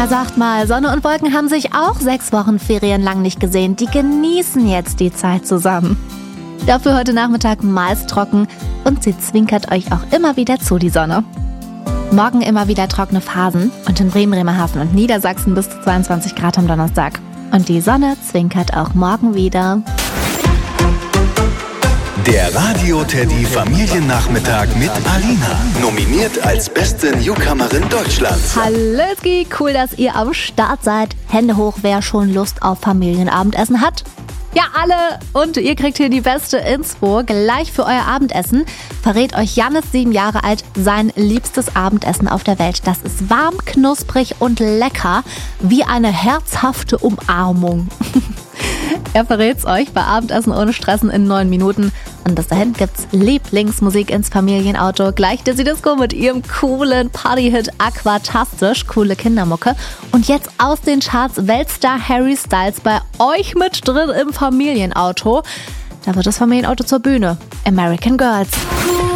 Ja, sagt mal, Sonne und Wolken haben sich auch 6 Wochen Ferien lang nicht gesehen. Die genießen jetzt die Zeit zusammen. Dafür heute Nachmittag meist trocken und sie zwinkert euch auch immer wieder zu, die Sonne. Morgen immer wieder trockene Phasen und in Bremen, Bremerhaven und Niedersachsen bis zu 22 Grad am Donnerstag. Und die Sonne zwinkert auch morgen wieder. Der Radio-Teddy Familiennachmittag mit Alina. Nominiert als beste Newcomerin Deutschlands. Hallöski, cool, dass ihr am Start seid. Hände hoch, wer schon Lust auf Familienabendessen hat. Ja, alle! Und ihr kriegt hier die beste Inspo. Gleich für euer Abendessen verrät euch Jannis, 7 Jahre alt, sein liebstes Abendessen auf der Welt. Das ist warm, knusprig und lecker, wie eine herzhafte Umarmung. Er verrät's euch bei Abendessen ohne Stressen in 9 Minuten. Und bis dahin gibt's Lieblingsmusik ins Familienauto. Gleich Dizzy Disco mit ihrem coolen Partyhit Aquatastisch. Coole Kindermucke. Und jetzt aus den Charts Weltstar Harry Styles bei euch mit drin im Familienauto. Da wird das Familienauto zur Bühne. American Girls.